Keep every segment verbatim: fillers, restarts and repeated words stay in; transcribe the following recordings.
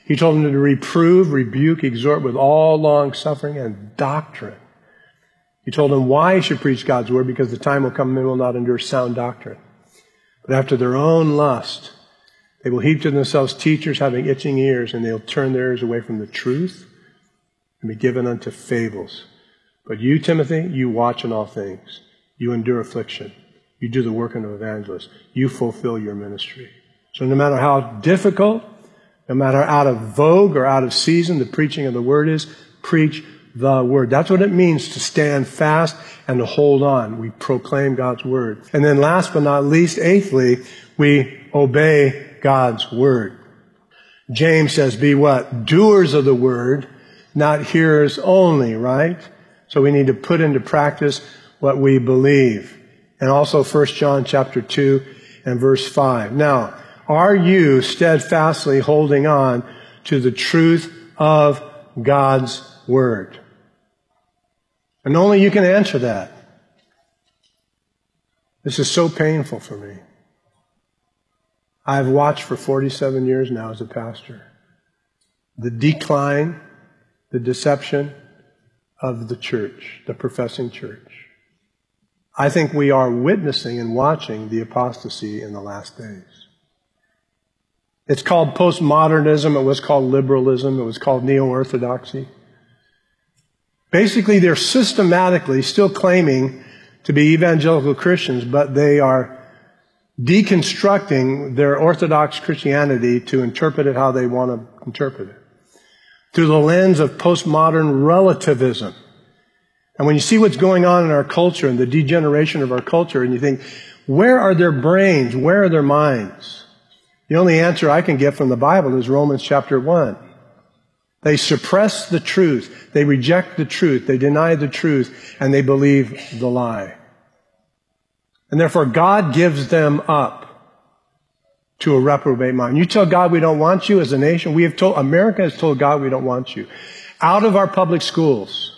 He told them to reprove, rebuke, exhort with all long suffering and doctrine. He told them why he should preach God's word, because the time will come men will not endure sound doctrine. But after their own lust, they will heap to themselves teachers having itching ears, and they'll turn their ears away from the truth and be given unto fables. But you, Timothy, you watch in all things. You endure affliction. You do the work of an evangelist. You fulfill your ministry. So no matter how difficult, no matter out of vogue or out of season the preaching of the word is, preach the word. That's what it means to stand fast and to hold on. We proclaim God's word. And then last but not least, eighthly, we obey God's word. James says, be what? Doers of the word, not hearers only, right? So we need to put into practice what we believe. And also First John chapter two and verse five. Now, are you steadfastly holding on to the truth of God's word? And only you can answer that. This is so painful for me. I've watched for forty-seven years now as a pastor the decline, the deception of the church, the professing church. I think we are witnessing and watching the apostasy in the last days. It's called postmodernism. It was called liberalism. It was called neo-orthodoxy. Basically, they're systematically still claiming to be evangelical Christians, but they are deconstructing their Orthodox Christianity to interpret it how they want to interpret it, through the lens of postmodern relativism. And when you see what's going on in our culture and the degeneration of our culture, and you think, where are their brains? Where are their minds? The only answer I can get from the Bible is Romans chapter one. They suppress the truth. They reject the truth. They deny the truth, and they believe the lie. And therefore, God gives them up to a reprobate mind. You tell God we don't want you as a nation. We have told, America has told God we don't want you. Out of our public schools.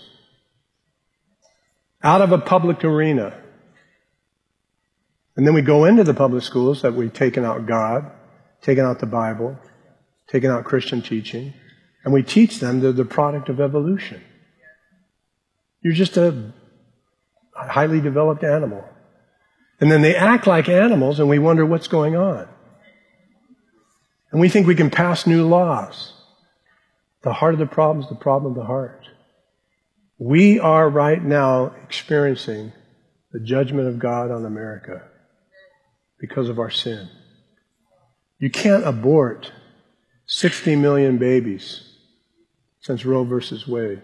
Out of a public arena. And then we go into the public schools that we've taken out God, taken out the Bible, taken out Christian teaching, and we teach them they're the product of evolution. You're just a highly developed animal. And then they act like animals, and we wonder what's going on. And we think we can pass new laws. The heart of the problem is the problem of the heart. We are right now experiencing the judgment of God on America because of our sin. You can't abort sixty million babies since Roe versus Wade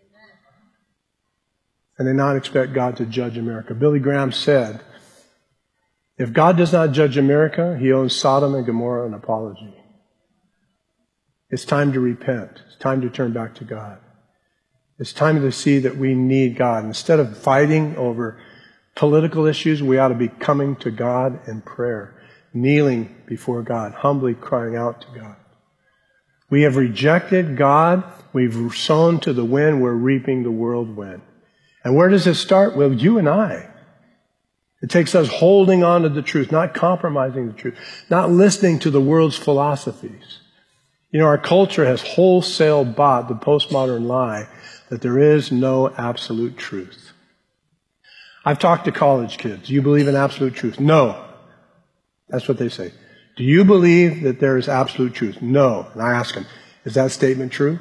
and then not expect God to judge America. Billy Graham said, if God does not judge America, he owes Sodom and Gomorrah an apology. It's time to repent. It's time to turn back to God. It's time to see that we need God. Instead of fighting over political issues, we ought to be coming to God in prayer, kneeling before God, humbly crying out to God. We have rejected God. We've sown to the wind. We're reaping the whirlwind. And where does it start? Well, you and I. It takes us holding on to the truth, not compromising the truth, not listening to the world's philosophies. You know, our culture has wholesale bought the postmodern lie that there is no absolute truth. I've talked to college kids. Do you believe in absolute truth? No. That's what they say. Do you believe that there is absolute truth? No. And I ask them, is that statement true?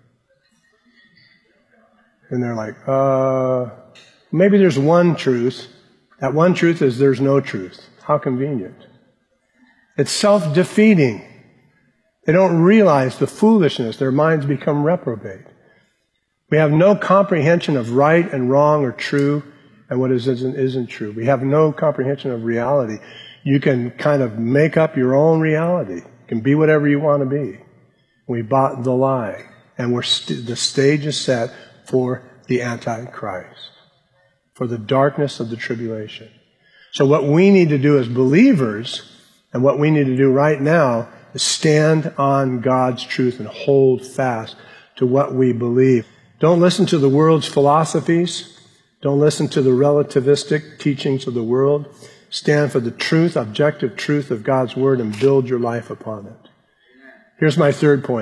And they're like, uh, maybe there's one truth. That one truth is there's no truth. How convenient. It's self-defeating. They don't realize the foolishness. Their minds become reprobate. We have no comprehension of right and wrong or true and what is, isn't, isn't true. We have no comprehension of reality. You can kind of make up your own reality. You can be whatever you want to be. We bought the lie. And we're st- the stage is set for the Antichrist, for the darkness of the tribulation. So what we need to do as believers, and what we need to do right now, is stand on God's truth and hold fast to what we believe. Don't listen to the world's philosophies. Don't listen to the relativistic teachings of the world. Stand for the truth, objective truth of God's Word, and build your life upon it. Here's my third point.